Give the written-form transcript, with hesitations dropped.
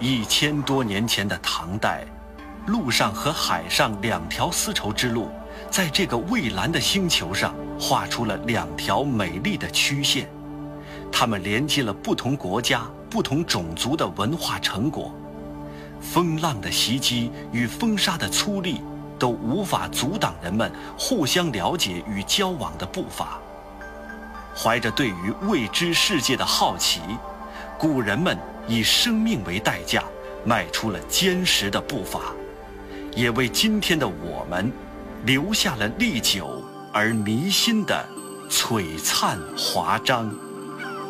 1000多年前的唐代，陆上和海上2条丝绸之路，在这个蔚蓝的星球上画出了2条美丽的曲线，它们连接了不同国家、不同种族的文化成果。风浪的袭击与风沙的粗砺都无法阻挡人们互相了解与交往的步伐。怀着对于未知世界的好奇，古人们以生命为代价，迈出了坚实的步伐，也为今天的我们留下了历久而弥新的璀璨华章。